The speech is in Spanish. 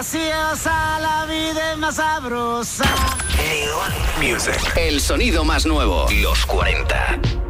graciosa, la vida es más sabrosa. Music. El sonido más nuevo. Los 40.